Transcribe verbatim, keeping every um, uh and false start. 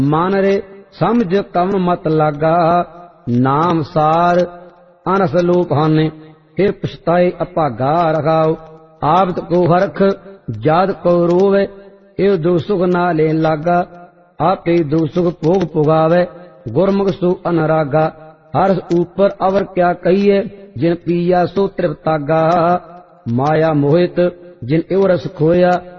मन रे समझ कम मत लागा, नाम सार अनस लोप हाने, फिर पछताए अभागा रखाओ। आबत को हरख जाद को रोवे, एव दो सुख ना लेन लागा, आपे दो सुख भोग पुगावे, गुरमुख सो अनरागा। हर्ष ऊपर अवर क्या कहिए, जिन पिया सो तृप्तागा, माया मोहित जिन एव रस खोया,